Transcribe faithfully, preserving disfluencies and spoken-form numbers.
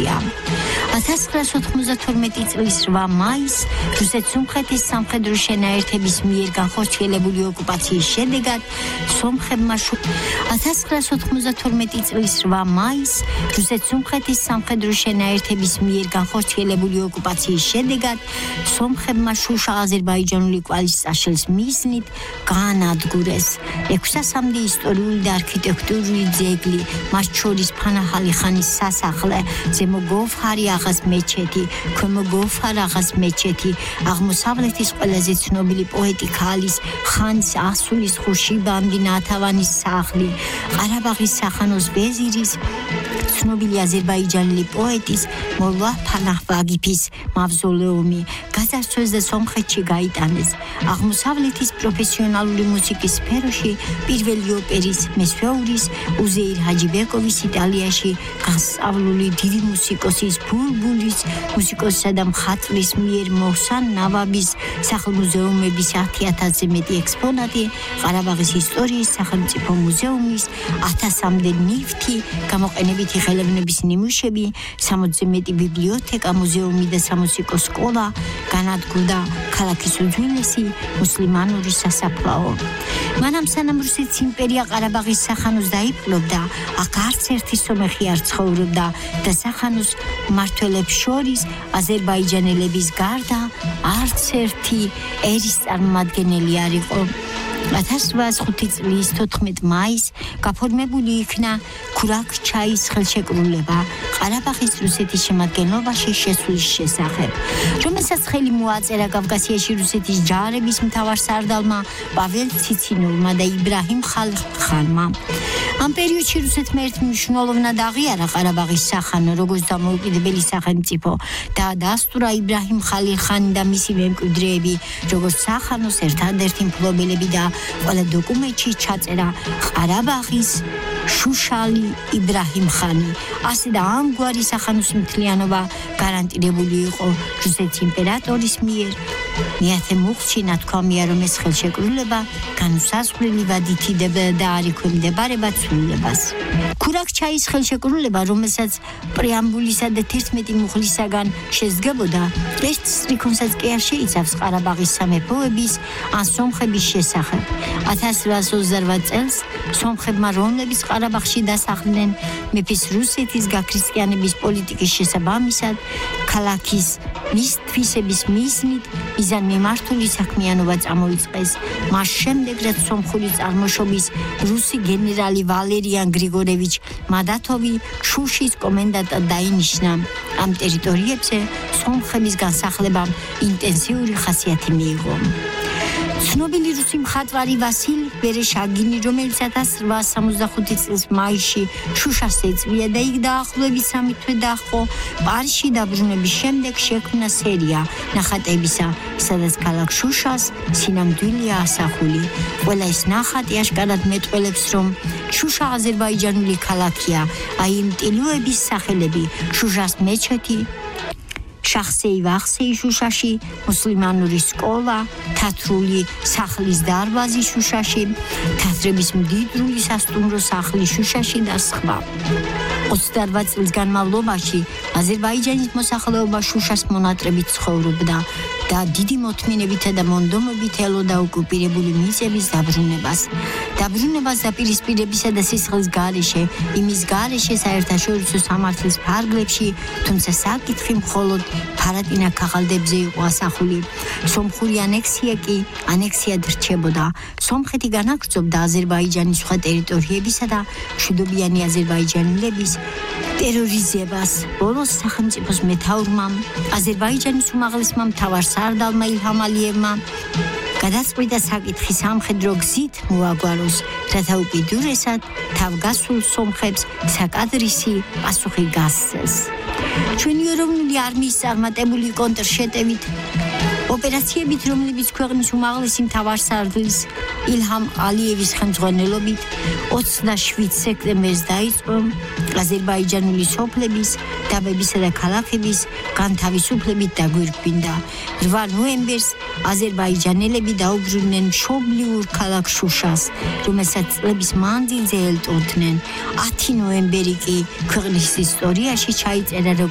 გასულია. ათას ცხრაას ოთხმოცდათორმეტი წლის რვა მაისს რუსეთ-სომხეთის სამხედრო შენაერთების მიერ განხორციელებული ოკუპაციის შედეგად სომხებმა ათას ცხრაას ოთხმოცდათორმეტი წლის რვა მაისს რუსეთ-სომხეთის სამხედრო შენაერთების მიერ განხორციელებული ოკუპაციის შედეგად სომხებმა შუშა აზერბაიჯანული კვალის წაშლის მიზნით გაანადგურეს. ექვსასამდე ისტორიული და არქიტექტურული ძეგლი, მათ შორის ფანაჰალი ხანის სასახლე, ზემო გოვჰარი აღას მეჩეთი, ქვემო გოვჰარ აღას მეჩეთი, აღმოსავლეთის ყველაზე ცნობილი პოეტი ქალის ხანის ასულის ხუშიბამდი ნათავანის სახლი, ყარაბაღის სახანოს ვეზირის ცნობილი აზერბაიჯანელი პოეტის მოლლა ფანაჰ ვაგიფის მავზოლეუმი გაზარცვეს და სომხეთში გაიტანეს. აღმოსავლეთის პროფესიონალური მუსიკის სფეროში პირველი ოპერის მესვეურის უზეირ ჰაჯიბეკოვის იტალიაში განსწავლული დიდი მუსიკოსის ბულბულის მუსიკოსისა და მხატვრის მიერ მოხსან ნავაბის სახლ-მუზეუმების ათი ათასზე მეტი ექსპონატი, ყარაბაღის ისტორიის სახელმწიფო მუზეუმის ათასამდე ნივთი, გამოყენებითი ხელოვნების ნიმუშები, სამოცზე მეტი ბიბლიოთეკა, მუზეუმი და სამუსიკო სკოლა, განადგურდა ქალაქის უძველესი მუსლიმანური სასაფლაო. მანამ სანამ რუსეთის იმპერია ყარაბაღის სახანოს დაიპყრობდა, აქ არც ერთი სომეხი არ ცხოვრობდა და სახანოს მმართველებს შორის აზერბაიჯანელების გარდა არც ერთი ერის წარმომადგენელი არ იყო. ათას რვაას ხუთი წლის თოთხმეტი მაისს გაფორმებული იქნა ქურაქ-ჩაის ხელშეკრულება ყარაბაღის რუსეთის შემადგენლობაში შესვლის შესახებ, რომელსაც ხელი მოაწერა კავკასიაში რუსეთის ჯარების მთავარსარდალმა პაվել ციცინოვმა და იბრაჰიმ ხალხანმა. ამ პერიოდში რუსეთმა ერთი მნიშვნელოვნად აღიარა ყარაბაღის სახანო როგორც დამოუკიდებელი სახელმწიფო და დაასტურა იბრაჰიმ ხალიხანი და მისი მემკვიდრეები როგორც სახანოს ერთადერთი მფლობელები და ყველა დოკუმენტში ჩაწერა ყარაბაღის შუშალი იბრაჰიმ ხანი. ასე და ამგვარი სახანოს მთლიანობა გარანტირებული იყო რუსეთის იმპერატორის მიერ. მეათე მუხლში ნათქვამია, რომ ეს ხელშეკრულება განუსაზღვრელი ვადით იდება და არ ექვემდებარება ცვლილებას. ქურაქ-ჩაის ხელშეკრულება, რომელსაც პრეამბულისა და თერთმეტი მუხლისაგან შედგებოდა, ეს სტრიქონსაც კი არ შეიცავს ყარაბაღის სამეფოების ან სომხების შესახებ. ათას რვაას ოცდარვა წელს სომხებმა, რომლებიც ყარაბაღში დასახლდნენ, მეფის რუსეთის გაქრისტიანების პოლიტიკის შესაბამისად, ქალაქის მისთვისების მიზნით მიზანმიმართული საქმიანობა წამოიწყეს. მას შემდეგ, რაც სომხური წარმოშობის რუსი გენერალი ვალერიან გრიგორევიჩ მადათოვი შუშის კომენდანტად დაინიშნა. ამ ტერიტორიებზე სომხების განსახლებამ ინტენსიური ხასიათი მიიღო. ცნობილი რუსი მხატვარი ვასილ ვერეშაგინი, რომელიც ათას რვაას სამოცდახუთი წლის მაისში შუშას ეწვია და იქ დაახლოებით სამი თვე დაჰყო, პარიზში დაბრუნების შემდეგ შექმნა სერია ნახატებისა, სადაც ქალაქ შუშას სინამდვილეა ასახული. ყველა ეს ნახატი აშკარად მეტყველებს, რომ შუშა აზერბაიჯანული ქალაქია. აი იმ ტილოების სახელები: შუშას მეჩეთი, შახსეი ვახსეი შუშაში, მუსლიმანური სკოლა, თათრული სახლის დარბაზი შუშაში, თათრების მდიდრული სასტუმრო სახლი შუშაში და სხვა. ოცდარვა წლის განმავლობაში აზერბაიჯანის მოსახლეობა შუშას მონატრებით ცხოვრობდა და დიდი მოთმინებითა და მონდომობით ელოდა ოკუპირებული მიწების დაბრუნებას. დაბრუნებას დაპირისპირებისა და სისხლის გარეშე, იმის გარეშე საერთაშორისო სამართლის ფარგლებში, თუმცა საკითხი მხოლოდ ფარატინა ქაღალდებზე იყო ასახული. სომხური ანექსია კი ანექსიად რჩებოდა. სომხეთი განაგრძობდა აზერბაიჯანის სხვა ტერიტორიებისა და მშვიდობიანი აზერბაიჯანელების ტერორიზებას. ბოლოს სახელმწიფოს მეთაურმა, აზერბაიჯანის უმაღლესმა მთავარსარდალმა ილჰამ ალიევმა გადაწყვიტა საკითხი სამხედრო გზით მოაგვაროს, რათა უკიდურესად თავგასულ სომხებს საკადრისი პასუხი გასცეს. ჩვენი ეროვნული არმიის წარმატებული კონტრშეტევით, ოპერაციებით, რომლებიც ქვეყნის უმაღლესი მთავარსარდლის ილჰამ ალიევის ხელმძღვანელობით ოცდაშვიდ სექტემბერს დაიწყო აზერბაიჯანული სოფლების, დაბებისა და ქალაქების განთავისუფლებით დაგვირგვინდა. რვა ნოემბერს აზერბაიჯანელები დაუბრუნდნენ მშობლიურ ქალაქ შუშას, რომელსაც წლების მანძილზე ელტოდნენ. ათი ნოემბერი კი ქვეყნის ისტორიაში ჩაიწერა